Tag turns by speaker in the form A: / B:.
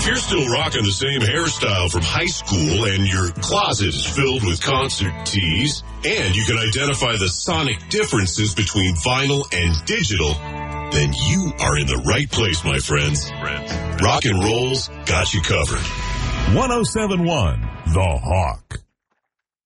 A: If you're still rocking the same hairstyle from high school and your closet is filled with concert tees, and you can identify the sonic differences between vinyl and digital, then you are in the right place, my friends. Rock and Roll's got you covered.
B: 107.1 The Hawk.